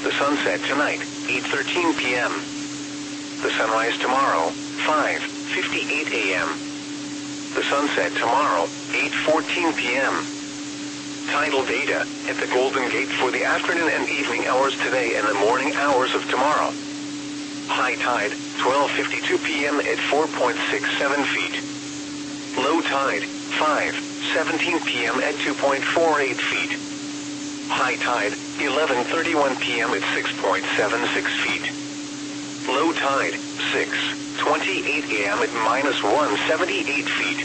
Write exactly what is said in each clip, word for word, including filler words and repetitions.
The sunset tonight, eight thirteen p m The sunrise tomorrow, five fifty-eight a m The sunset tomorrow, eight fourteen p m Tidal data at the Golden Gate for the afternoon and evening hours today and the morning hours of tomorrow. High tide, twelve fifty-two p m at four point six seven feet. Low tide, five seventeen p m at two point four eight feet. High tide, eleven thirty-one p m at six point seven six feet. Low tide, six twenty-eight a m at minus one seventy-eight feet.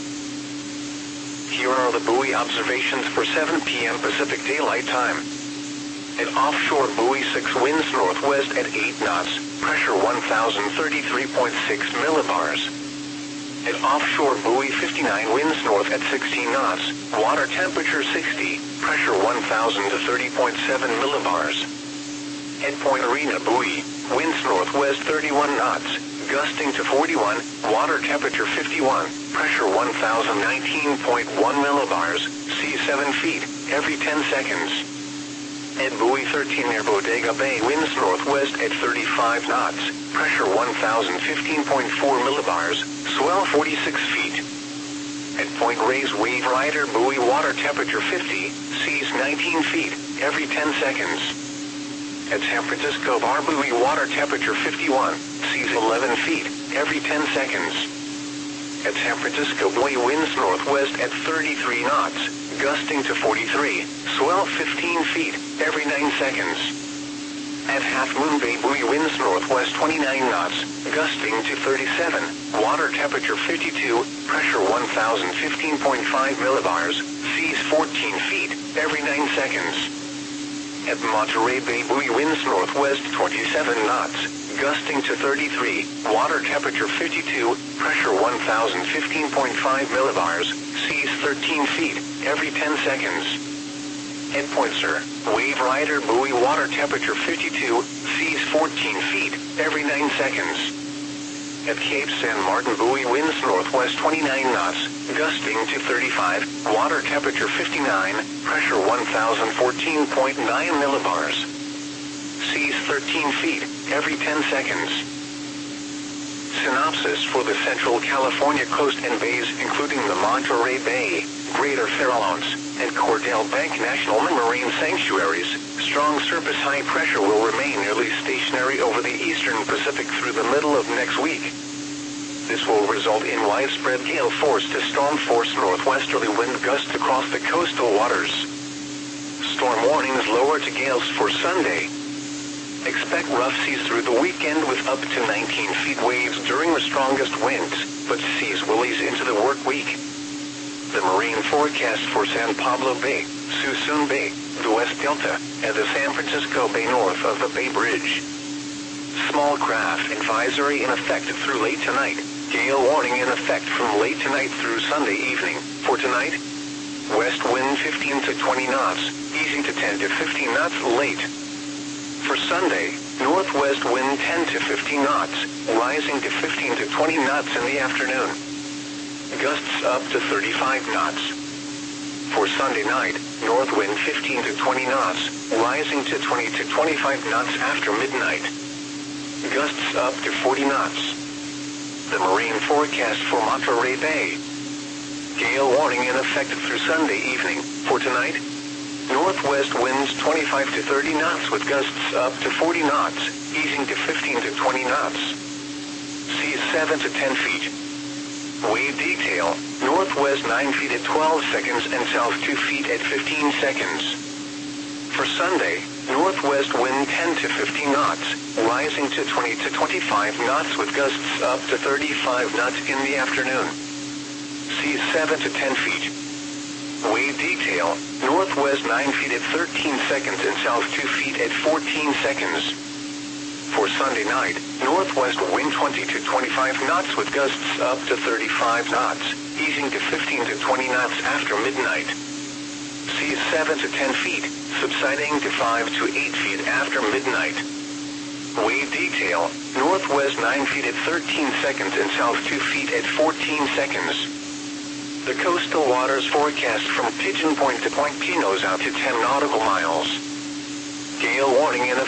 Here are the buoy observations for seven p m Pacific Daylight Time. At offshore buoy six, winds northwest at eight knots, pressure one thousand thirty-three point six millibars. At offshore buoy fifty-nine, winds north at sixteen knots, water temperature sixty, pressure one thousand thirty point seven millibars. At Point Arena buoy, winds northwest thirty-one knots, gusting to forty-one, water temperature fifty-one, pressure one thousand nineteen point one millibars, sea seven feet, every ten seconds. At buoy thirteen near Bodega Bay, winds northwest at thirty-five knots, pressure one thousand fifteen point four millibars, swell forty-six feet. At Point Reyes Wave Rider buoy, water temperature fifty, seas nineteen feet, every ten seconds. At San Francisco Bar buoy, water temperature fifty-one, seas eleven feet, every ten seconds. At San Francisco buoy, winds northwest at thirty-three knots, gusting to forty-three, swell fifteen feet, every nine seconds. At Half Moon Bay buoy, winds northwest twenty-nine knots, gusting to thirty-seven, water temperature fifty-two, pressure one thousand fifteen point five millibars, seas fourteen feet, every nine seconds. At Monterey Bay buoy, winds northwest twenty-seven knots, gusting to thirty-three, water temperature fifty-two, pressure one thousand fifteen point five millibars, seas thirteen feet, every ten seconds. At Point Sur, Wave Rider buoy, water temperature fifty-two, seas fourteen feet, every nine seconds. At Cape San Martin buoy, winds northwest twenty-nine knots, gusting to thirty-five, water temperature fifty-nine, pressure one thousand fourteen point nine millibars. Seas thirteen feet, every ten seconds. Synopsis for the Central California coast and bays, including the Monterey Bay, Greater Farallones, and Cordell Bank National Marine Sanctuaries. Strong surface high pressure will remain nearly stationary over the eastern Pacific through the middle of next week. This will result in widespread gale force to storm force northwesterly wind gusts across the coastal waters. Storm warnings lower to gales for Sunday. Expect rough seas through the weekend with up to nineteen feet waves during the strongest winds, but seas will ease into the work week. The marine forecast for San Pablo Bay, Suisun Bay, the West Delta, and the San Francisco Bay north of the Bay Bridge. Small craft advisory in effect through late tonight. Gale warning in effect from late tonight through Sunday evening. For tonight, west wind fifteen to twenty knots, easing to ten to fifteen knots late. For Sunday, northwest wind ten to fifteen knots, rising to fifteen to twenty knots in the afternoon. Gusts up to thirty-five knots. For Sunday night, north wind fifteen to twenty knots, rising to twenty to twenty-five knots after midnight. Gusts up to forty knots. The marine forecast for Monterey Bay. Gale warning in effect through Sunday evening. For tonight, northwest winds twenty-five to thirty knots with gusts up to forty knots, easing to fifteen to twenty knots. Seas seven to ten feet. Wave detail, northwest nine feet at twelve seconds and south two feet at fifteen seconds. For Sunday, northwest wind ten to fifteen knots, rising to twenty to twenty-five knots with gusts up to thirty-five knots in the afternoon. Seas seven to ten feet. Wave detail, northwest nine feet at thirteen seconds and south two feet at fourteen seconds. For Sunday night, northwest wind twenty to twenty-five knots with gusts up to thirty-five knots, easing to fifteen to twenty knots after midnight. Seas seven to ten feet, subsiding to five to eight feet after midnight. Wave detail, northwest nine feet at thirteen seconds and south two feet at fourteen seconds. The coastal waters forecast from Pigeon Point to Point Pinos out to ten nautical miles. Gale warning in effect.